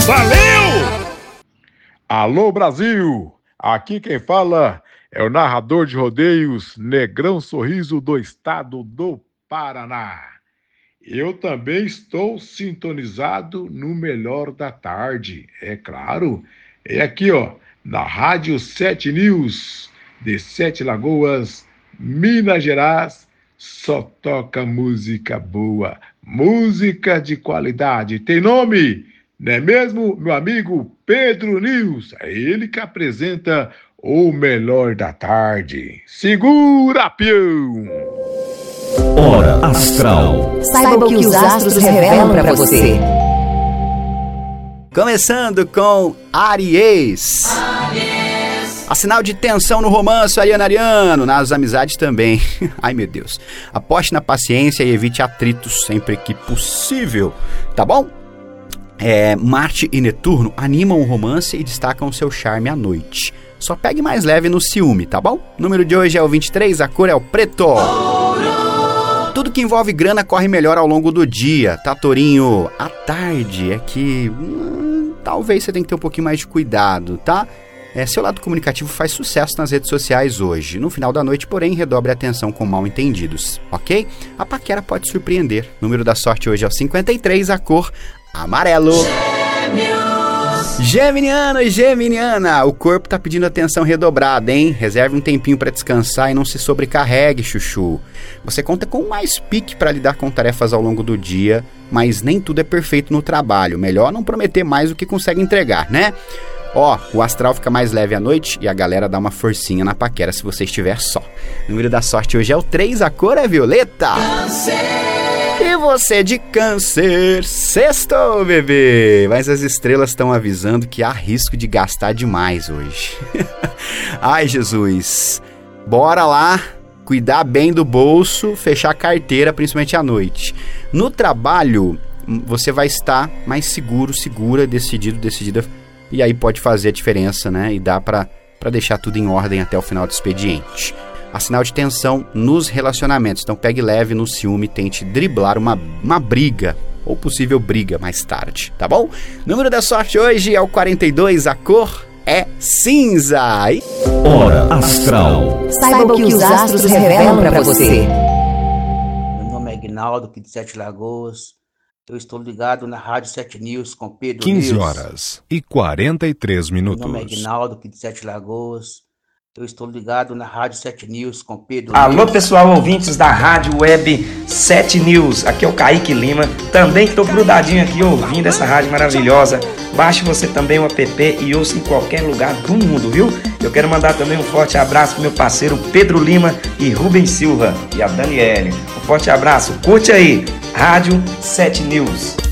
Valeu! Alô, Brasil! Aqui quem fala é o narrador de rodeios Negrão Sorriso do estado do Paraná. Eu também estou sintonizado no Melhor da Tarde, é claro. É aqui, ó, na Rádio 7 News, de Sete Lagoas, Minas Gerais. Só toca música boa, música de qualidade. Tem nome, não é mesmo, meu amigo Pedro News? É ele que apresenta o Melhor da Tarde. Segura, peão! Hora Astral. Saiba o que os astros revelam para você. Começando com Áries. A sinal de tensão no romance ariano, nas amizades também. Ai, meu Deus. Aposte na paciência e evite atritos sempre que possível, tá bom? Marte e Netuno animam o romance e destacam o seu charme à noite. Só pegue mais leve no ciúme, tá bom? O número de hoje é o 23, a cor é o preto. Tudo que envolve grana corre melhor ao longo do dia, tá, Tourinho? À tarde é que talvez você tenha que ter um pouquinho mais de cuidado, tá? Seu lado comunicativo faz sucesso nas redes sociais hoje. No final da noite, porém, redobre a atenção com mal-entendidos, ok? A paquera pode surpreender. O número da sorte hoje é o 53, a cor amarelo. Geminiano e Geminiana, o corpo tá pedindo atenção redobrada, hein? Reserve um tempinho para descansar e não se sobrecarregue, chuchu. Você conta com mais pique para lidar com tarefas ao longo do dia, mas nem tudo é perfeito no trabalho. Melhor não prometer mais do que consegue entregar, né? O astral fica mais leve à noite e a galera dá uma forcinha na paquera se você estiver só. O número da sorte hoje é o 3, a cor é violeta. E você de Câncer, sextou, bebê! Mas as estrelas estão avisando que há risco de gastar demais hoje. Ai, Jesus! Bora lá, cuidar bem do bolso, fechar a carteira, principalmente à noite. No trabalho, você vai estar mais seguro, segura, decidida, e aí pode fazer a diferença, né? E dá pra deixar tudo em ordem até o final do expediente. Há sinal de tensão nos relacionamentos, então pegue leve no ciúme e tente driblar uma briga, ou possível briga mais tarde, tá bom? Número da sorte hoje é o 42, a cor é cinza. Hora Astral. Saiba o que os astros revelam para você. Meu nome é Aguinaldo, aqui de Sete Lagoas. Eu estou ligado na Rádio 7 News com Pedro 15 News. horas e 43 minutos. Meu nome é Aguinaldo, aqui de Sete Lagoas. Eu estou ligado na Rádio 7 News com Pedro Alô, News. pessoal, ouvintes da Rádio Web 7 News. Aqui é o Kaique Lima. Também estou grudadinho aqui ouvindo essa rádio maravilhosa. Baixe você também o app e ouça em qualquer lugar do mundo, viu? Eu quero mandar também um forte abraço pro meu parceiro Pedro Lima e Rubens Silva e a Daniele. Um forte abraço. Curte aí, Rádio 7 News.